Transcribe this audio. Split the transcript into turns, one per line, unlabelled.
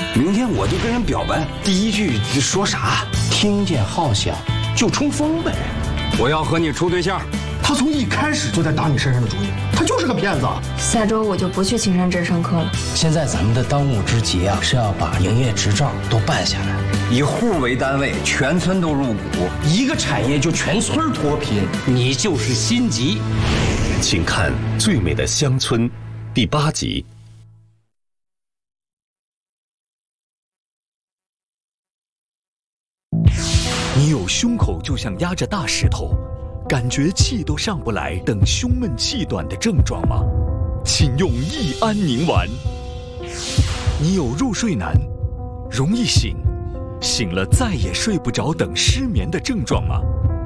明天我就跟人表白，第一句说啥？
听见号响就冲锋呗。
我要和你处对象。
他从一开始就在打你身上的主意，他就是个骗子。
下周我就不去青山镇上课了。
现在咱们的当务之急啊，是要把营业执照都办下来。
以户为单位，全村都入股，
一个产业就全村脱贫，你就是心急。
请看《最美的乡村》第8集。
你有胸口就像压着大石头，感觉气都上不来等胸闷气短的症状吗？请用益安宁丸。你有入睡难、容易醒，醒了再也睡不着等失眠的症状吗？